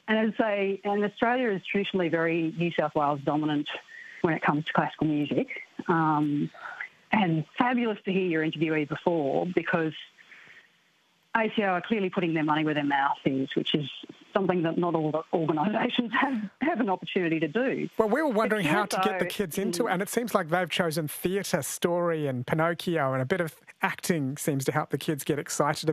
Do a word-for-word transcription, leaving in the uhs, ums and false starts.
And as they, and Australia is traditionally very New South Wales dominant when it comes to classical music. Um, and fabulous to hear your interviewee before, because A C O are clearly putting their money where their mouth is, which is something that not all the organisations have, have an opportunity to do. Well, we were wondering kids, how to get the though, kids into it, mm. and it seems like they've chosen theatre, story and Pinocchio, and a bit of acting seems to help the kids get excited